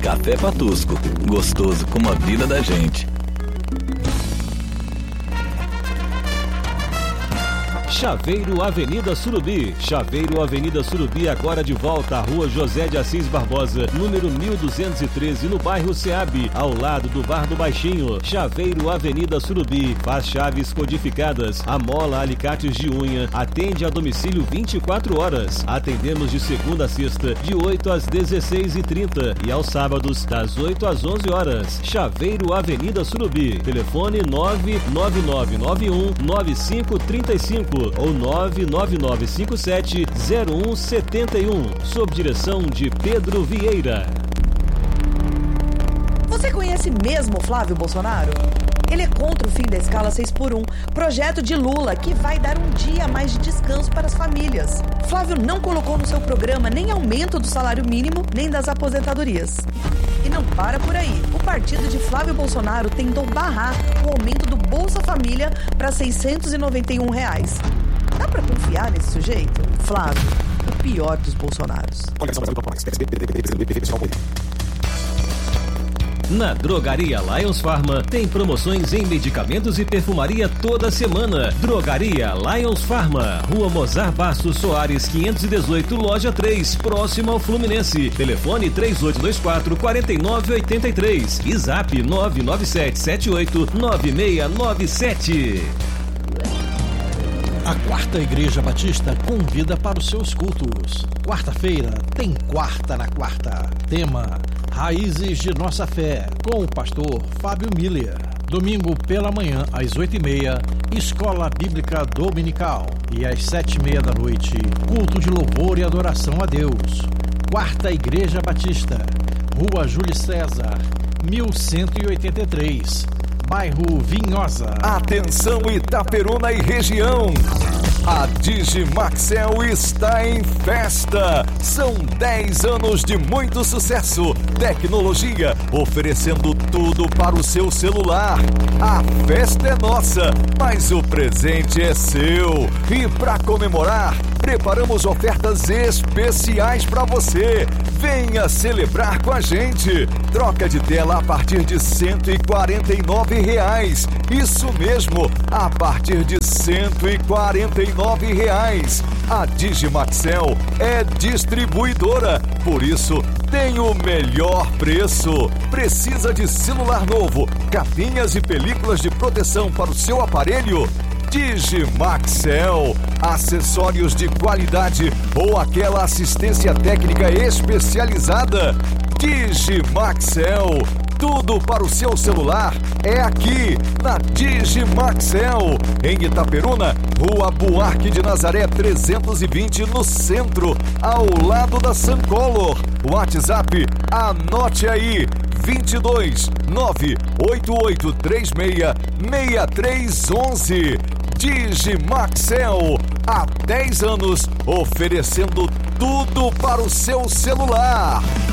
Café Patusco, gostoso como a vida da gente. Chaveiro Avenida Surubi. Chaveiro Avenida Surubi, agora de volta à Rua José de Assis Barbosa, número 1213, no bairro Ceabe, ao lado do Bar do Baixinho. Chaveiro Avenida Surubi, faz chaves codificadas, amola alicates de unha, atende a domicílio 24 horas. Atendemos de segunda a sexta, de 8 às 16h30 e aos sábados, das 8 às 11 horas. Chaveiro Avenida Surubi. Telefone 99991-9535 ou 99957-0171, sob direção de Pedro Vieira. Você conhece mesmo Flávio Bolsonaro? Ele é contra o fim da escala 6x1, projeto de Lula que vai dar um dia a mais de descanso para as famílias. Flávio não colocou no seu programa nem aumento do salário mínimo, nem das aposentadorias. E não para por aí. O partido de Flávio Bolsonaro tentou barrar o aumento do Bolsa Família para R$ 691. Dá pra confiar nesse sujeito? Flávio, o pior dos Bolsonaros. Na Drogaria Lions Pharma tem promoções em medicamentos e perfumaria toda semana. Drogaria Lions Pharma, Rua Mozart Bastos Soares 518, loja 3, próximo ao Fluminense. Telefone 3824-4983 e zap 997789697. A Quarta Igreja Batista convida para os seus cultos. Quarta-feira tem Quarta na Quarta. Tema: Raízes de Nossa Fé, com o pastor Fábio Miller. Domingo pela manhã, às 8h30, Escola Bíblica Dominical. E às 7h30 da noite, culto de louvor e adoração a Deus. Quarta Igreja Batista, Rua Júlio César, 1183, bairro Vinhosa. Atenção Itaperuna e região! A Digimaxel está em festa! São 10 anos de muito sucesso, tecnologia, oferecendo tudo para o seu celular. A festa é nossa, mas o presente é seu. E para comemorar, preparamos ofertas especiais para você. Venha celebrar com a gente. Troca de tela a partir de R$ 149. Isso mesmo, a partir de R$ 149. A Digimaxel é distribuidora, por isso tem o melhor preço. Precisa de celular novo, capinhas e películas de proteção para o seu aparelho? Digimaxel, acessórios de qualidade ou aquela assistência técnica especializada? Digimaxel, tudo para o seu celular é aqui na Digimaxel, em Itaperuna, Rua Buarque de Nazaré 320, no centro, ao lado da Suncolor. WhatsApp, anote aí, 22 98836 6311. Digimaxel, há 10 anos, oferecendo tudo para o seu celular.